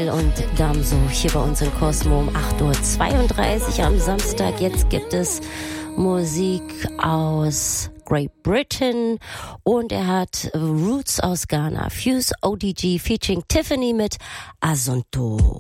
Style und Damso hier bei uns in Cosmo um 8:32 Uhr am Samstag. Jetzt gibt es Musik aus Great Britain und er hat Roots aus Ghana. Fuse ODG featuring Tiffany mit Azonto.